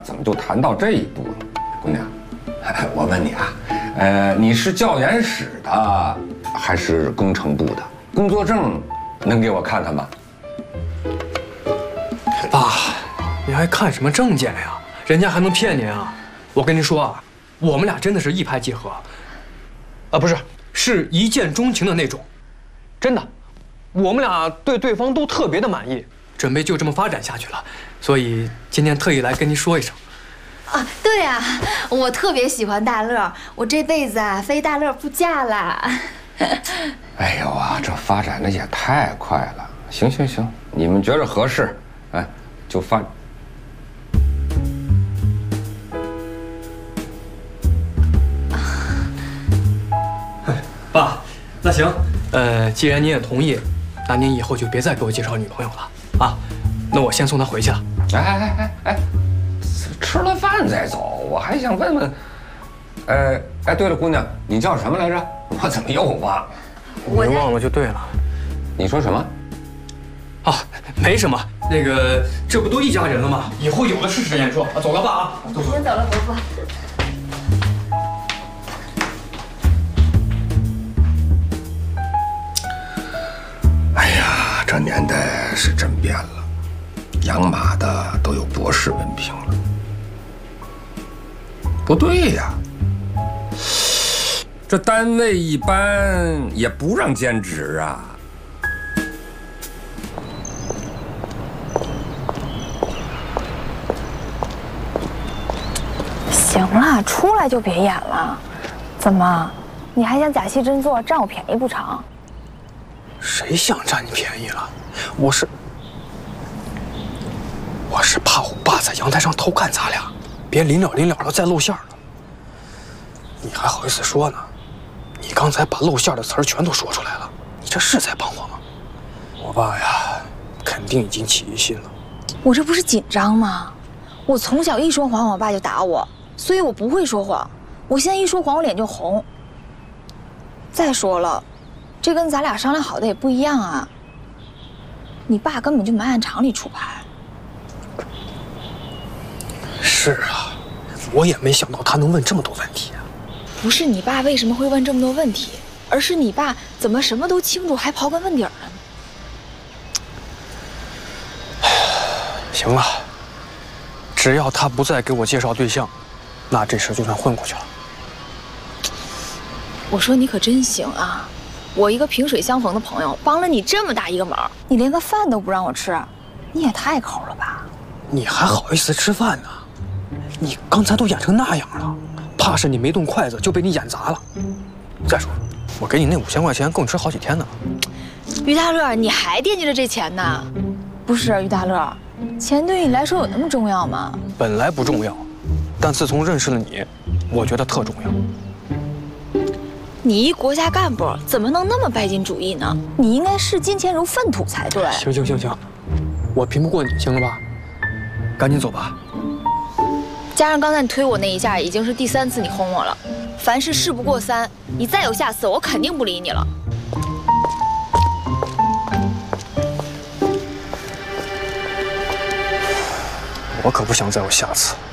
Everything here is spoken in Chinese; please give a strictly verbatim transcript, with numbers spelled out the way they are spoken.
怎么就谈到这一步了？姑娘，我问你啊，呃，你是教研室的还是工程部的？工作证能给我看看吗？ 爸，你还看什么证件呀？人家还能骗您啊？我跟您说啊，我们俩真的是一拍即合，啊，不是，是一见钟情的那种，真的，我们俩对对方都特别的满意，准备就这么发展下去了，所以今天特意来跟您说一声。 啊，对啊，我特别喜欢大乐，我这辈子啊非大乐不嫁了。 哎呦啊，这发展的也太快了！行行行，你们觉着合适，哎，就发。 爸，那行，呃，既然您也同意，那您以后就别再给我介绍女朋友了啊。那我先送她回去了。 哎哎哎哎，吃了饭再走，我还想问问，呃，哎，对了，姑娘，你叫什么来着？我怎么又忘了？ 我忘了就对了。 你说什么？ 啊，没什么，那个这不都一家人了吗？以后有的是时间说。啊，走了，爸啊， 我先走了，伯父。 哎呀，这年代是真变了，养马的都有博士文凭了。不对呀，这单位一般也不让兼职啊。 行了，出来就别演了。怎么，你还想假戏真做，占我便宜不成？ 谁想占你便宜了？我是，我是怕我爸在阳台上偷看咱俩，别临了临了的再露馅了。你还好意思说呢？你刚才把露馅的词儿全都说出来了，你这是在帮我吗？我爸呀，肯定已经起疑心了。 我这不是紧张吗？我从小一说谎，我爸就打我，所以我不会说谎。我现在一说谎，我脸就红。再说了，这跟咱俩商量好的也不一样啊。你爸根本就没按常理出牌。 是啊，我也没想到他能问这么多问题啊。 不是你爸为什么会问这么多问题，而是你爸怎么什么都清楚，还刨根问底儿呢？ 行了，只要他不再给我介绍对象，那这事就算混过去了。 我说你可真行啊！我一个萍水相逢的朋友，帮了你这么大一个忙，你连个饭都不让我吃，你也太抠了吧！ 你还好意思吃饭呢？你刚才都演成那样了，怕是你没动筷子就被你演砸了。再说，我给你那五千块钱够你吃好几天的。 于大乐，你还惦记着这钱呢？不是于大乐，钱对你来说有那么重要吗？ 本来不重要，但自从认识了你，我觉得特重要。 你一国家干部怎么能那么拜金主义呢？你应该视金钱如粪土才对。 行行行行，我拼不过你，行了吧？赶紧走吧。 加上刚才你推我那一下，已经是第三次你轰我了。凡事事不过三，你再有下次，我肯定不理你了。 我可不想再有下次。